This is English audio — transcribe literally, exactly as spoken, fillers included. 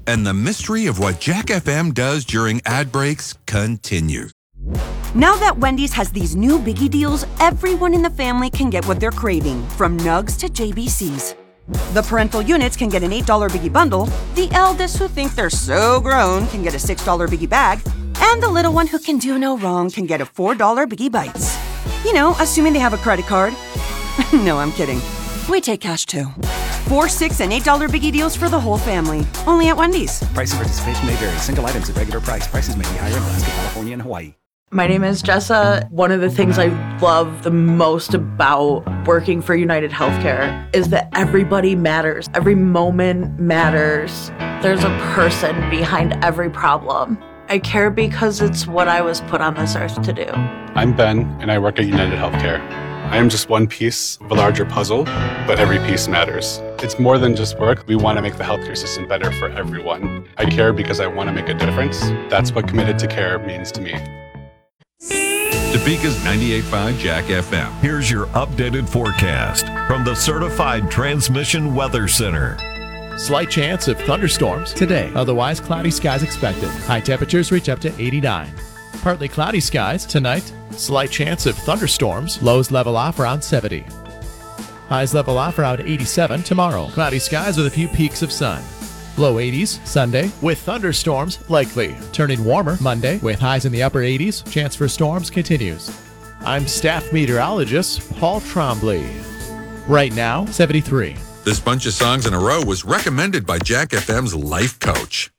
And the mystery of what Jack F M does during ad breaks continues. Now that Wendy's has these new biggie deals, everyone in the family can get what they're craving, from nugs to J B Cs. The parental units can get an eight dollar biggie bundle, the eldest who think they're so grown can get a six dollar biggie bag, and the little one who can do no wrong can get a four dollar biggie bites. You know, assuming they have a credit card. No, I'm kidding. We take cash too. Four, six, and eight dollar biggie deals for the whole family. Only at Wendy's. Price and participation may vary. Single items at regular price. Prices may be higher in Alaska, California, and Hawaii. My name is Jessa. One of the things I love the most about working for United Healthcare is that everybody matters. Every moment matters. There's a person behind every problem. I care because it's what I was put on this earth to do. I'm Ben, and I work at United Healthcare. I am just one piece of a larger puzzle, but every piece matters. It's more than just work. We want to make the healthcare system better for everyone. I care because I want to make a difference. That's what committed to care means to me. Topeka's ninety-eight point five Jack F M. Here's your updated forecast from the Certified Transmission Weather Center. Slight chance of thunderstorms today. Otherwise, cloudy skies expected. High temperatures reach up to eighty-nine. Partly cloudy skies tonight. Slight chance of thunderstorms. Lows level off around seventy. Highs level off around eighty-seven tomorrow. Cloudy skies with a few peaks of sun. Low eighties Sunday with thunderstorms likely. Turning warmer Monday with highs in the upper eighties. Chance for storms continues. I'm staff meteorologist Paul Trombley. Right now, seventy-three. This bunch of songs in a row was recommended by Jack F M's life coach.